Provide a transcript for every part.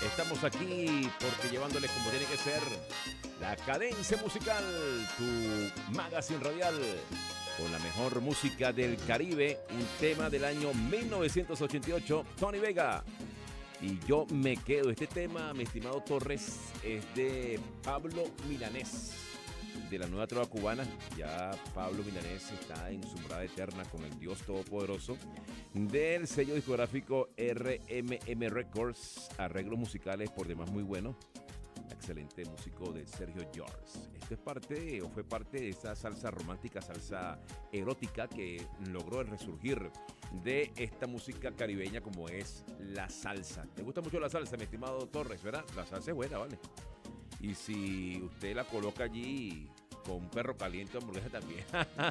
Estamos aquí porque llevándoles como tiene que ser la cadencia musical, tu magazine radial, con la mejor música del Caribe, un tema del año 1988, Tony Vega. Y yo me quedo, este tema, mi estimado Torres, es de Pablo Milanés, de la nueva trova cubana. Ya Pablo Milanés está en su morada eterna con el Dios Todopoderoso, del sello discográfico RMM Records, arreglos musicales por demás muy buenos. Excelente músico de Sergio George. Esto es parte o fue parte de esa salsa romántica, salsa erótica que logró el resurgir de esta música caribeña como es la salsa. ¿Te gusta mucho la salsa, mi estimado Torres, verdad? La salsa es buena, ¿vale? Y si usted la coloca allí con un perro caliente, hamburguesa también.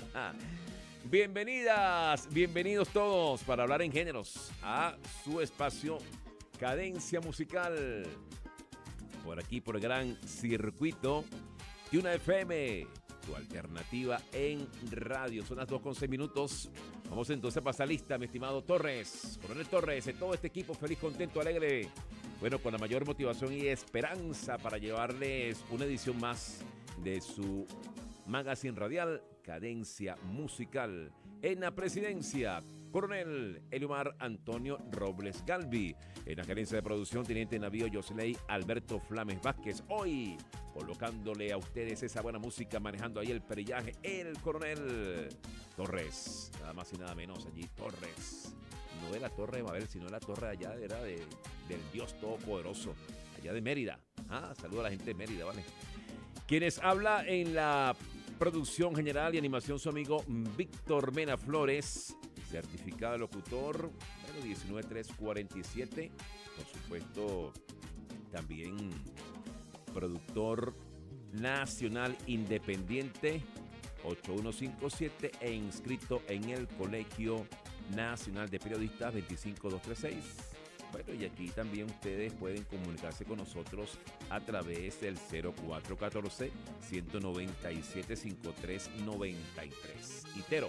Bienvenidas, bienvenidos todos para hablar en géneros a su espacio Cadencia Musical. Por aquí, por el gran circuito de una FM, tu alternativa en radio. Son las 2:06. Vamos entonces a pasar lista, mi estimado Torres. Coronel Torres, de todo este equipo feliz, contento, alegre. Bueno, con la mayor motivación y esperanza para llevarles una edición más de su magazine radial, Cadencia Musical. En la presidencia, Coronel Eliomar Antonio Robles Galvi. En la gerencia de producción, Teniente Navío Yoseley Alberto Flames Vázquez. Hoy, colocándole a ustedes esa buena música, manejando ahí el perillaje, el Coronel Torres. Nada más y nada menos allí, Torres. No de la Torre de Babel, sino de la torre allá, era del Dios Todopoderoso, allá de Mérida. Saludo a la gente de Mérida, ¿vale? Quienes habla en la producción general y animación, su amigo Víctor Mena Flores, certificado de locutor, 19347, por supuesto, también productor nacional independiente, 8157, e inscrito en el Colegio Nacional de Periodistas 25236. Bueno, y aquí también ustedes pueden comunicarse con nosotros a través del 0414-197-5393. Itero,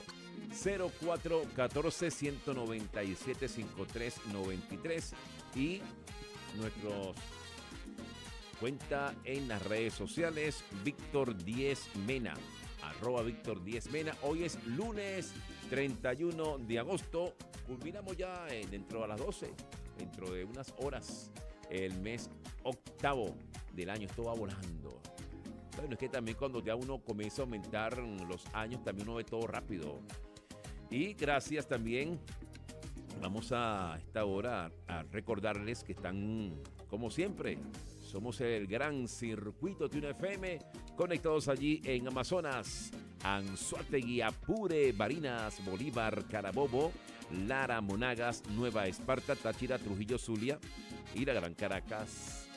0414-197-5393. Y nuestros cuenta en las redes sociales, Víctor 10 Mena, @Víctor 10 Mena. Hoy es lunes 31 de agosto. Culminamos ya dentro de las 12. Dentro de unas horas, el mes octavo del año. Esto va volando. Bueno, es que también cuando ya uno comienza a aumentar los años, también uno ve todo rápido. Y gracias también, vamos a esta hora a recordarles que están, como siempre, somos el gran circuito de una FM, conectados allí en Amazonas, Anzoátegui, Apure, Barinas, Bolívar, Carabobo, Lara, Monagas, Nueva Esparta, Táchira, Trujillo, Zulia y la Gran Caracas,